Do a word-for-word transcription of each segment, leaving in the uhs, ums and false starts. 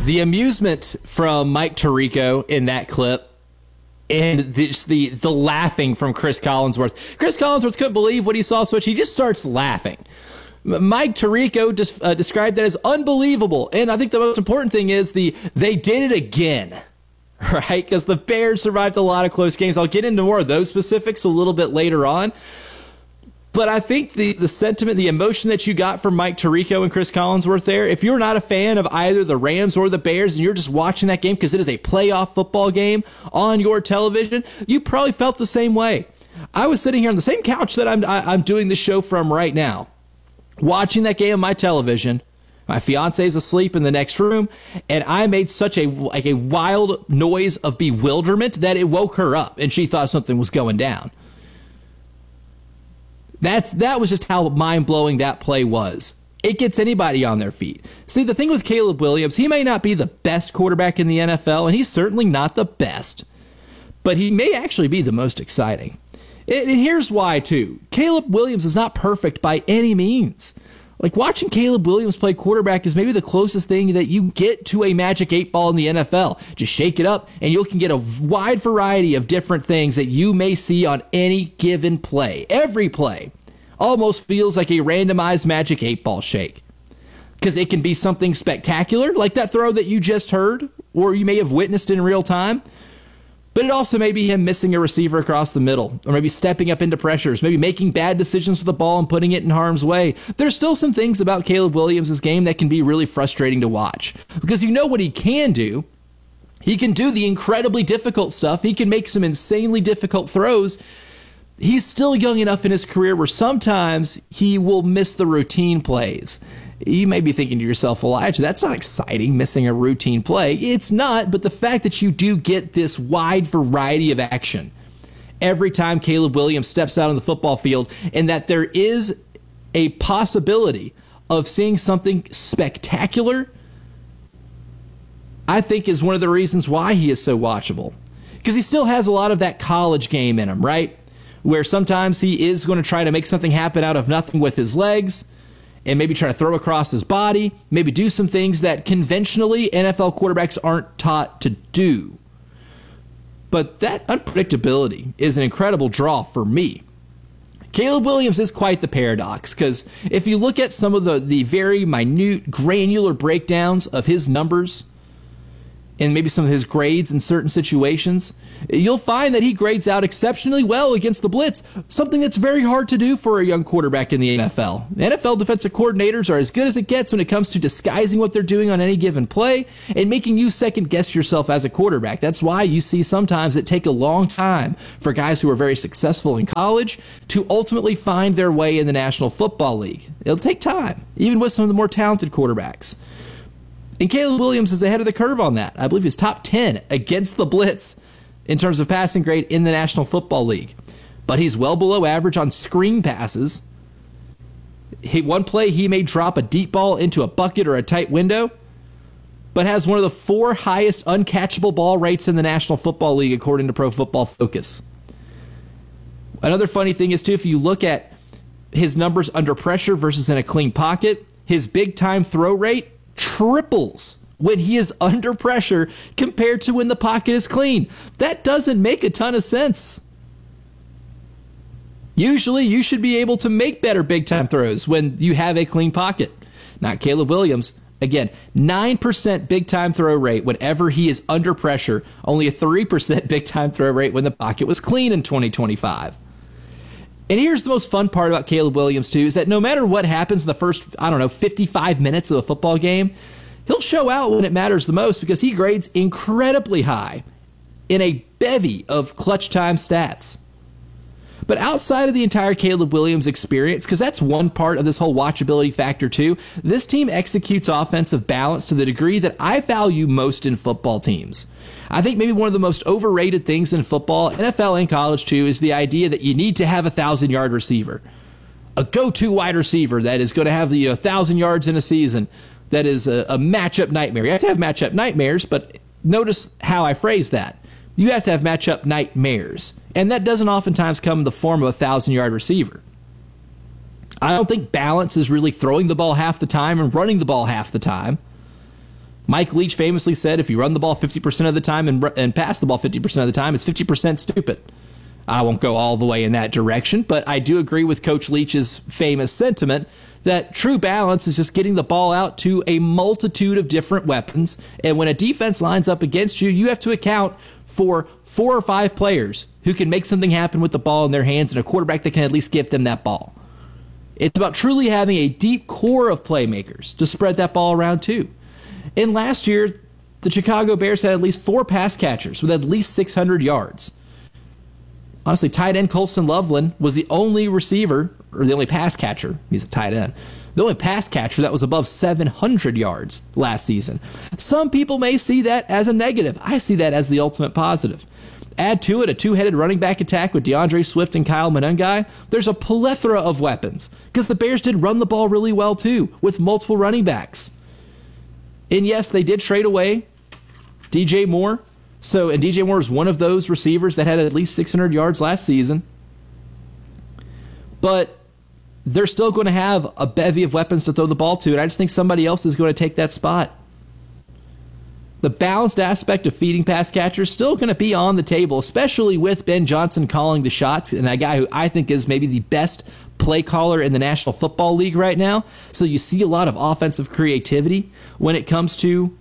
The amusement from Mike Tirico in that clip, and the, just the the laughing from Chris Collinsworth. Chris Collinsworth couldn't believe what he saw switch. He just starts laughing. Mike Tirico just uh, described that as unbelievable. And I think the most important thing is the they did it again, right? Because the Bears survived a lot of close games. I'll get into more of those specifics a little bit later on. But I think the, the sentiment, the emotion that you got from Mike Tirico and Chris Collinsworth there, if you're not a fan of either the Rams or the Bears and you're just watching that game because it is a playoff football game on your television, you probably felt the same way. I was sitting here on the same couch that I'm, I, I'm doing this show from right now, watching that game on my television. My fiance's asleep in the next room, and I made such a like a wild noise of bewilderment that it woke her up, and she thought something was going down. That's that was just how mind-blowing that play was. It gets anybody on their feet. See, the thing with Caleb Williams, he may not be the best quarterback in the N F L, and he's certainly not the best, but he may actually be the most exciting. And here's why, too. Caleb Williams is not perfect by any means. Like, watching Caleb Williams play quarterback is maybe the closest thing that you get to a magic eight ball in the N F L. Just shake it up, and you can get a wide variety of different things that you may see on any given play. Every play almost feels like a randomized magic eight ball shake. Because it can be something spectacular, like that throw that you just heard, or you may have witnessed in real time. But it also may be him missing a receiver across the middle, or maybe stepping up into pressures, maybe making bad decisions with the ball and putting it in harm's way. There's still some things about Caleb Williams' game that can be really frustrating to watch. Because you know what he can do. He can do the incredibly difficult stuff. He can make some insanely difficult throws. He's still young enough in his career where sometimes he will miss the routine plays. You may be thinking to yourself, Elijah, that's not exciting, missing a routine play. It's not, but the fact that you do get this wide variety of action every time Caleb Williams steps out on the football field, and that there is a possibility of seeing something spectacular, I think is one of the reasons why he is so watchable. Because he still has a lot of that college game in him, right? Where sometimes he is going to try to make something happen out of nothing with his legs, and maybe try to throw across his body, maybe do some things that conventionally N F L quarterbacks aren't taught to do. But that unpredictability is an incredible draw for me. Caleb Williams is quite the paradox, because if you look at some of the, the very minute, granular breakdowns of his numbers and maybe some of his grades in certain situations, you'll find that he grades out exceptionally well against the blitz, something that's very hard to do for a young quarterback in the N F L. N F L defensive coordinators are as good as it gets when it comes to disguising what they're doing on any given play and making you second guess yourself as a quarterback. That's why you see sometimes it take a long time for guys who are very successful in college to ultimately find their way in the National Football League. It'll take time, even with some of the more talented quarterbacks. And Caleb Williams is ahead of the curve on that. I believe he's top ten against the blitz in terms of passing grade in the National Football League. But he's well below average on screen passes. He, one play, he may drop a deep ball into a bucket or a tight window, but has one of the four highest uncatchable ball rates in the National Football League, according to Pro Football Focus. Another funny thing is, too, if you look at his numbers under pressure versus in a clean pocket, his big-time throw rate triples when he is under pressure compared to when the pocket is clean. That doesn't make a ton of sense. Usually, you should be able to make better big-time throws when you have a clean pocket. Not Caleb Williams. Again, nine percent big-time throw rate whenever he is under pressure. Only a three percent big-time throw rate when the pocket was clean in twenty twenty-five. And here's the most fun part about Caleb Williams, too, is that no matter what happens in the first, I don't know, fifty-five minutes of a football game, he'll show out when it matters the most because he grades incredibly high in a bevy of clutch time stats. But outside of the entire Caleb Williams experience, because that's one part of this whole watchability factor too, this team executes offensive balance to the degree that I value most in football teams. I think maybe one of the most overrated things in football, N F L and college too, is the idea that you need to have a thousand-yard receiver. A go-to wide receiver that is going to have you know, a thousand yards in a season. That is a, a matchup nightmare. You have to have matchup nightmares, but notice how I phrase that. You have to have matchup nightmares. And that doesn't oftentimes come in the form of a thousand-yard receiver. I don't think balance is really throwing the ball half the time and running the ball half the time. Mike Leach famously said, if you run the ball fifty percent of the time and, and pass the ball fifty percent of the time, it's fifty percent stupid. I won't go all the way in that direction, but I do agree with Coach Leach's famous sentiment that true balance is just getting the ball out to a multitude of different weapons. And when a defense lines up against you, you have to account for four or five players who can make something happen with the ball in their hands and a quarterback that can at least give them that ball. It's about truly having a deep core of playmakers to spread that ball around too. And last year, the Chicago Bears had at least four pass catchers with at least six hundred yards. Honestly, tight end Colston Loveland was the only receiver, or the only pass catcher, he's a tight end, the only pass catcher that was above seven hundred yards last season. Some people may see that as a negative. I see that as the ultimate positive. Add to it a two-headed running back attack with DeAndre Swift and Kyle Monangai. There's a plethora of weapons, because the Bears did run the ball really well too, with multiple running backs. And yes, they did trade away D J Moore. So, and D J Moore is one of those receivers that had at least six hundred yards last season. But they're still going to have a bevy of weapons to throw the ball to, and I just think somebody else is going to take that spot. The balanced aspect of feeding pass catchers is still going to be on the table, especially with Ben Johnson calling the shots, and a guy who I think is maybe the best play caller in the National Football League right now. So you see a lot of offensive creativity when it comes to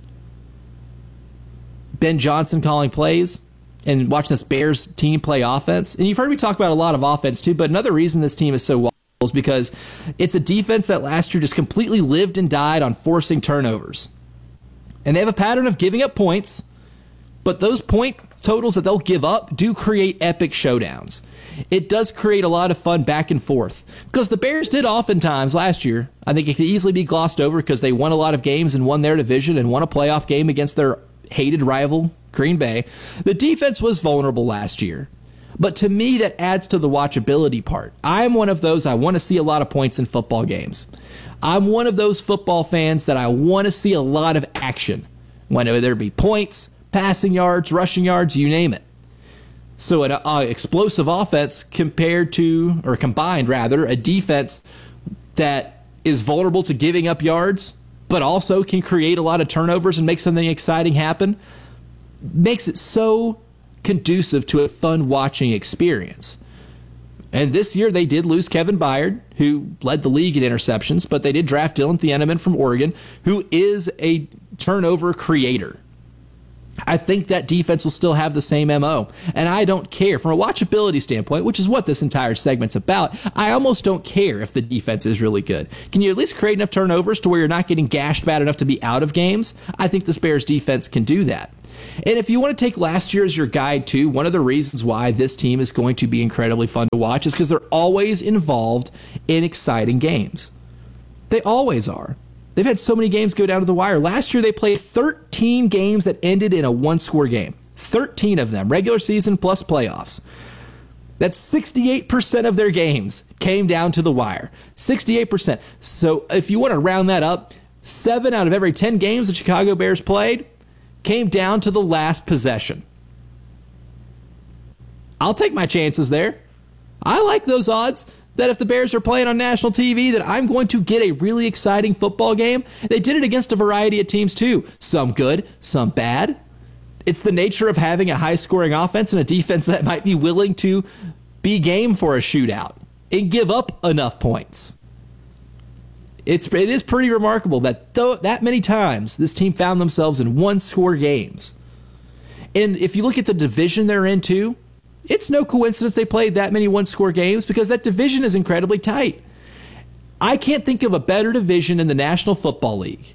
Ben Johnson calling plays and watching this Bears team play offense. And you've heard me talk about a lot of offense too, but another reason this team is so well is because it's a defense that last year just completely lived and died on forcing turnovers. And they have a pattern of giving up points, but those point totals that they'll give up do create epic showdowns. It does create a lot of fun back and forth, because the Bears did oftentimes last year. I think it could easily be glossed over because they won a lot of games and won their division and won a playoff game against their hated rival, Green Bay. The defense was vulnerable last year. But to me, that adds to the watchability part. I'm one of those, I want to see a lot of points in football games. I'm one of those football fans that I want to see a lot of action, whether there be points, passing yards, rushing yards, you name it. So an uh, explosive offense compared to, or combined rather, a defense that is vulnerable to giving up yards, but also can create a lot of turnovers and make something exciting happen, makes it so conducive to a fun watching experience. And this year they did lose Kevin Byard, who led the league in interceptions, but they did draft Dylan Thieneman from Oregon, who is a turnover creator. I think that defense will still have the same M O, and I don't care. From a watchability standpoint, which is what this entire segment's about, I almost don't care if the defense is really good. Can you at least create enough turnovers to where you're not getting gashed bad enough to be out of games? I think this Bears defense can do that. And if you want to take last year as your guide too, one of the reasons why this team is going to be incredibly fun to watch is because they're always involved in exciting games. They always are. They've had so many games go down to the wire. Last year they played thirteen games that ended in a one-score game. thirteen of them, regular season plus playoffs. That's sixty-eight percent of their games came down to the wire. sixty-eight percent. So if you want to round that up, seven out of every ten games the Chicago Bears played came down to the last possession. I'll take my chances there. I like those odds that if the Bears are playing on national T V, that I'm going to get a really exciting football game. They did it against a variety of teams too. Some good, some bad. It's the nature of having a high-scoring offense and a defense that might be willing to be game for a shootout and give up enough points. It's, it is pretty remarkable that though that many times this team found themselves in one-score games. And if you look at the division they're in too, it's no coincidence they played that many one-score games, because that division is incredibly tight. I can't think of a better division in the National Football League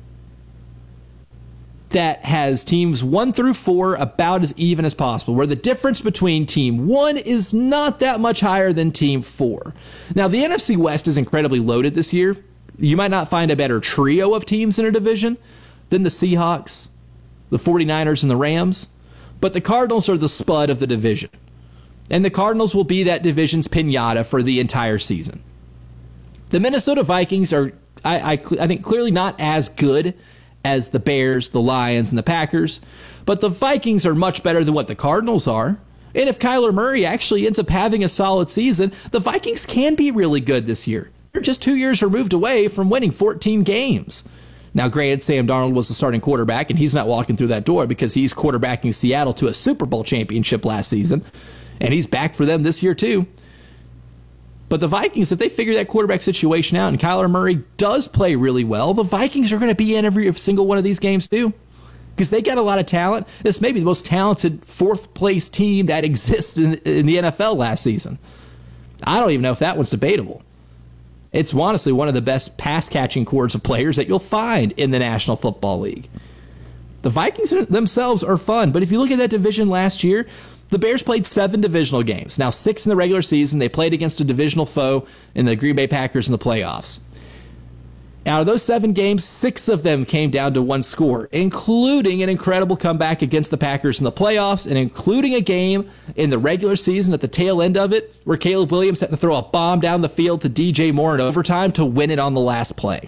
that has teams one through four about as even as possible, where the difference between team one is not that much higher than team four. Now, the N F C West is incredibly loaded this year. You might not find a better trio of teams in a division than the Seahawks, the 49ers, and the Rams, but the Cardinals are the spud of the division. And the Cardinals will be that division's piñata for the entire season. The Minnesota Vikings are, I, I, I think, clearly not as good as the Bears, the Lions, and the Packers, but the Vikings are much better than what the Cardinals are. And if Kyler Murray actually ends up having a solid season, the Vikings can be really good this year. They're just two years removed away from winning fourteen games. Now, granted, Sam Darnold was the starting quarterback, and he's not walking through that door because he's quarterbacking Seattle to a Super Bowl championship last season, and he's back for them this year too. But the Vikings, if they figure that quarterback situation out and Kyler Murray does play really well, the Vikings are going to be in every single one of these games too, because they got a lot of talent. This may be the most talented fourth-place team that exists in, in the N F L last season. I don't even know if that one's debatable. It's honestly one of the best pass-catching corps of players that you'll find in the National Football League. The Vikings themselves are fun, but if you look at that division last year, the Bears played seven divisional games. Now, six in the regular season. They played against a divisional foe in the Green Bay Packers in the playoffs. Out of those seven games, six of them came down to one score, including an incredible comeback against the Packers in the playoffs, and including a game in the regular season at the tail end of it where Caleb Williams had to throw a bomb down the field to D J Moore in overtime to win it on the last play.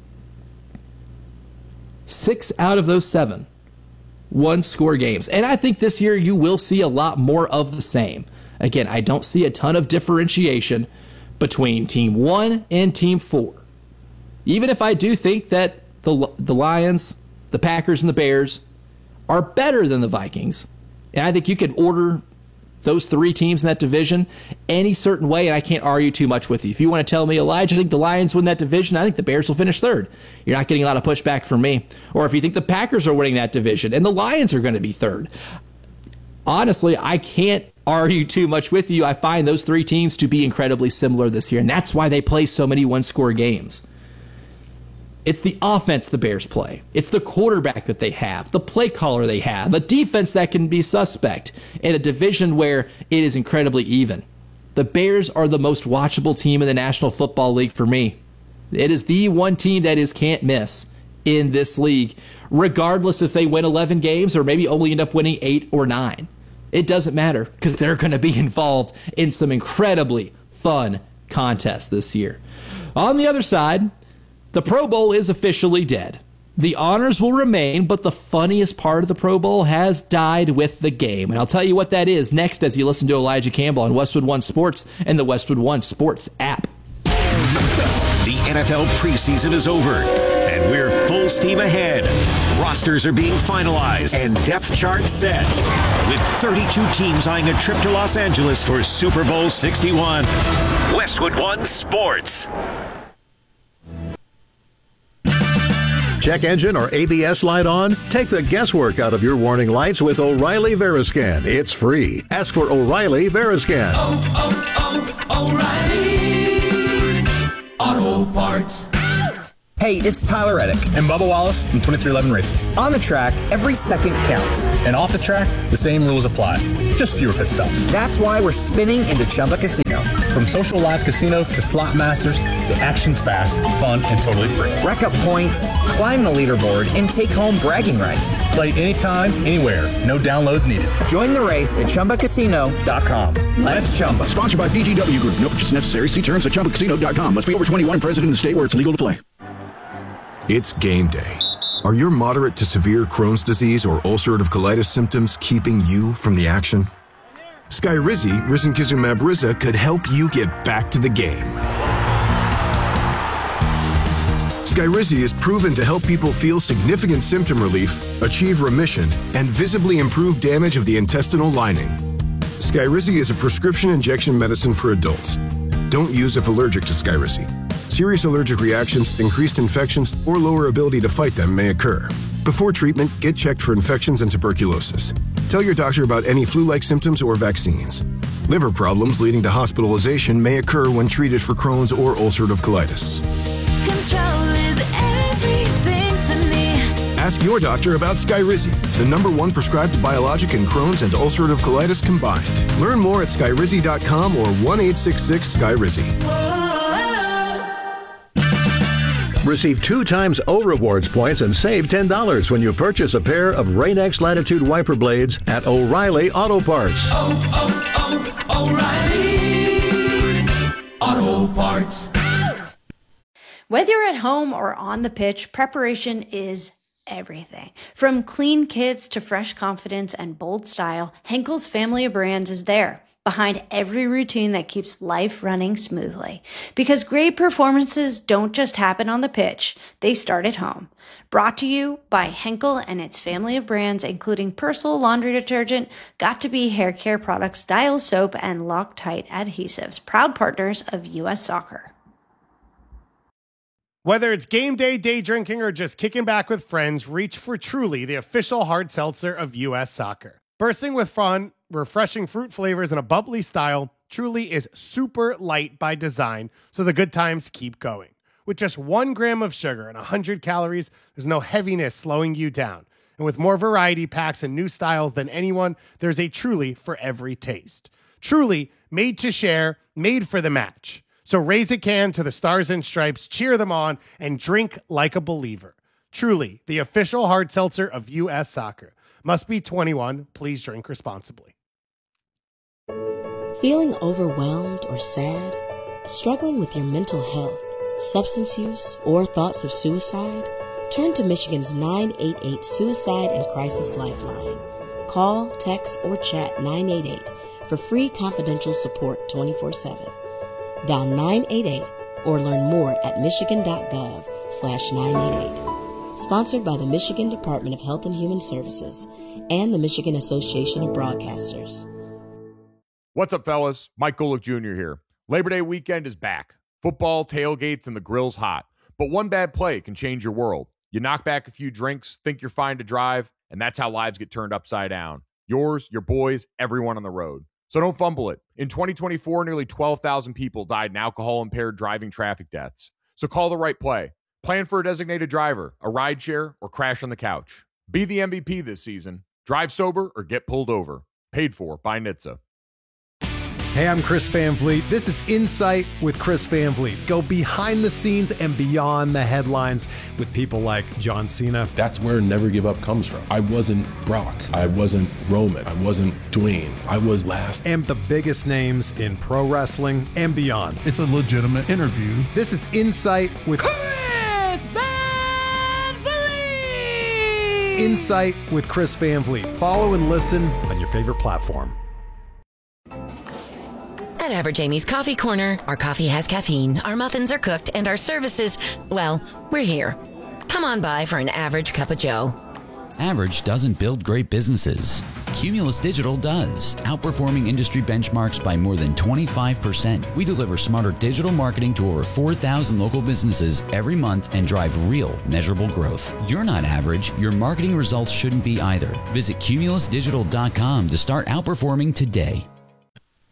Six out of those seven one-score games. And I think this year you will see a lot more of the same. Again, I don't see a ton of differentiation between Team one and Team four. Even if I do think that the the Lions, the Packers, and the Bears are better than the Vikings, and I think you could order those three teams in that division any certain way, and I can't argue too much with you. If you want to tell me, Elijah, I think the Lions win that division, I think the Bears will finish third. You're not getting a lot of pushback from me. Or if you think the Packers are winning that division and the Lions are going to be third. Honestly, I can't argue too much with you. I find those three teams to be incredibly similar this year, and that's why they play so many one-score games. It's the offense the Bears play. It's the quarterback that they have, the play caller they have, a defense that can be suspect, in a division where it is incredibly even. The Bears are the most watchable team in the National Football League for me. It is the one team that is can't miss in this league, regardless if they win eleven games or maybe only end up winning eight or nine. It doesn't matter because they're going to be involved in some incredibly fun contests this year. On the other side, the Pro Bowl is officially dead. The honors will remain, but the funniest part of the Pro Bowl has died with the game. And I'll tell you what that is next as you listen to Elijah Campbell on Westwood One Sports and the Westwood One Sports app. The N F L preseason is over, and we're full steam ahead. Rosters are being finalized and depth charts set, with thirty-two teams eyeing a trip to Los Angeles for Super Bowl sixty-one. Westwood One Sports. Check engine or A B S light on? Take the guesswork out of your warning lights with O'Reilly Veriscan. It's free. Ask for O'Reilly Veriscan. Oh, oh, oh, O'Reilly Auto Parts. Hey, it's Tyler Reddick and Bubba Wallace from twenty-three eleven Racing. On the track, every second counts. And off the track, the same rules apply. Just fewer pit stops. That's why we're spinning into Chumba Casino. From social live casino to slot masters, the action's fast, fun, and totally free. Rack up points, climb the leaderboard, and take home bragging rights. Play anytime, anywhere. No downloads needed. Join the race at Chumba Casino dot com. Let's Chumba. Sponsored by B G W Group. No purchase necessary. See terms at Chumba Casino dot com. Must be over twenty-one and present in the state where it's legal to play. It's game day. Are your moderate to severe Crohn's disease or ulcerative colitis symptoms keeping you from the action? Skyrizi, risankizumab Riza, could help you get back to the game. Skyrizi is proven to help people feel significant symptom relief, achieve remission, and visibly improve damage of the intestinal lining. Skyrizi is a prescription injection medicine for adults. Don't use if allergic to Skyrizi. Serious allergic reactions, increased infections, or lower ability to fight them may occur. Before treatment, get checked for infections and tuberculosis. Tell your doctor about any flu-like symptoms or vaccines. Liver problems leading to hospitalization may occur when treated for Crohn's or ulcerative colitis. Control is everything to me. Ask your doctor about Skyrizi, the number one prescribed biologic in Crohn's and ulcerative colitis combined. Learn more at skyrizi dot com or one eight six six Skyrizi. Receive two times O Rewards points and save ten dollars when you purchase a pair of Rain-X Latitude wiper blades at O'Reilly Auto Parts. Oh, oh, oh, O'Reilly Auto Parts. Whether you're at home or on the pitch, preparation is everything. From clean kits to fresh confidence and bold style, Henkel's family of brands is there. behind every routine that keeps life running smoothly. Because great performances don't just happen on the pitch, they start at home. Brought to you by Henkel and its family of brands, including Persil laundry detergent, Got2b hair care products, Dial soap, and Loctite adhesives, proud partners of U S Soccer. Whether it's game day, day drinking, or just kicking back with friends, reach for Truly, the official hard seltzer of U S Soccer. Bursting with fun, refreshing fruit flavors, and a bubbly style, Truly is super light by design, so the good times keep going. With just one gram of sugar and one hundred calories, there's no heaviness slowing you down. And with more variety packs and new styles than anyone, there's a Truly for every taste. Truly, made to share, made for the match. So raise a can to the Stars and Stripes, cheer them on, and drink like a believer. Truly, the official hard seltzer of U S Soccer. Must be twenty-one. Please drink responsibly. Feeling overwhelmed or sad? Struggling with your mental health, substance use, or thoughts of suicide? Turn to Michigan's nine eight eight Suicide and Crisis Lifeline. Call, text, or chat nine eight eight for free confidential support twenty-four seven. Dial nine eight eight or learn more at michigan.gov slash 988. Sponsored by the Michigan Department of Health and Human Services and the Michigan Association of Broadcasters. What's up, fellas? Mike Golick Junior here. Labor Day weekend is back. Football, tailgates, and the grill's hot. But one bad play can change your world. You knock back a few drinks, think you're fine to drive, and that's how lives get turned upside down. Yours, your boys, everyone on the road. So don't fumble it. In twenty twenty-four, nearly twelve thousand people died in alcohol-impaired driving traffic deaths. So call the right play. Plan for a designated driver, a rideshare, or crash on the couch. Be the M V P this season. Drive sober or get pulled over. Paid for by N H T S A. Hey, I'm Chris Van Vliet. This is Insight with Chris Van Vliet. Go behind the scenes and beyond the headlines with people like John Cena. That's where Never Give Up comes from. I wasn't Brock. I wasn't Roman. I wasn't Dwayne. I was last. And the biggest names in pro wrestling and beyond. It's a legitimate interview. This is Insight with Chris Van Vliet. Insight with Chris Van Vliet. Follow and listen on your favorite platform. At Average Amy's Coffee Corner, our coffee has caffeine, our muffins are cooked, and our services, well, we're here. Come on by for an average cup of joe. Average doesn't build great businesses. Cumulus Digital does, outperforming industry benchmarks by more than twenty-five percent. We deliver smarter digital marketing to over four thousand local businesses every month and drive real, measurable growth. You're not average. Your marketing results shouldn't be either. Visit cumulus digital dot com to start outperforming today.